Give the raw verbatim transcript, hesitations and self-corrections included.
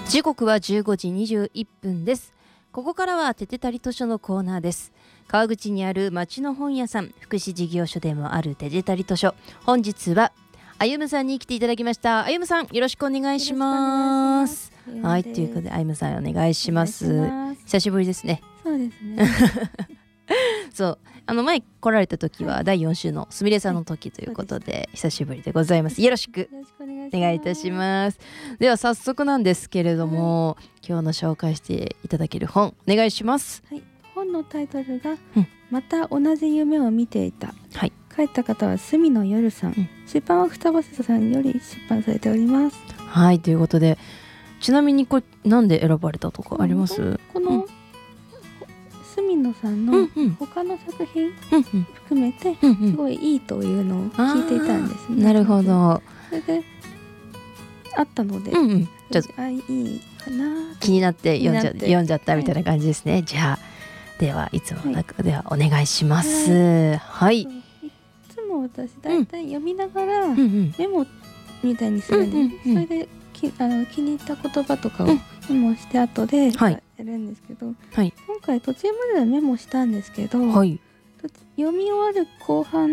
時刻はじゅうごじにじゅういっぷんです。ここからはててたり図書のコーナーです。川口にある町の本屋さん、福祉事業所でもあるててたり図書、本日はあゆむさんに来ていただきました。あゆむさん、よろしくお願いします。はい、ということであゆむさんお願いします。久しぶりですね。 そうですねそう、あの前来られた時はだいよん週のすみれさんの時ということで、はい、久しぶりでございます。よろしくお願いいたします。では早速なんですけれども、はい、今日の紹介していただける本お願いします。 はい、本のタイトルが、うん、また同じ夢を見ていた、はい、書いた方は住野夜さん、うん、出版は双葉さんより出版されております。 はい、ということで、ちなみにこれなんで選ばれたとかあります？ この、うん、住野さんの他の作品含めてすごいいいというのを聞いていたんですね。 なるほど。 それであったので、 うんうん、ちょっとあいいかな気になって読んじゃ読んじゃったみたいな感じですね。はい、じゃあではいつもの中ではお願いします。はい。はい、いつも私だいたい読みながらメモみたいにするんで、うんうんうん、それできあの気に入った言葉とかをメモして後でやるんですけど、はい、今回途中まではメモしたんですけど、はい、読み終わる後半